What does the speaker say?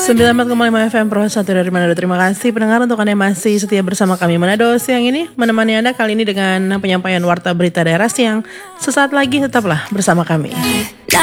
94,5 FM Pro 1 dari Manado. Terima kasih pendengar untuk Anda masih setia bersama kami Manado siang ini. Menemani Anda kali ini dengan penyampaian warta berita daerah siang. Sesaat lagi tetaplah bersama kami.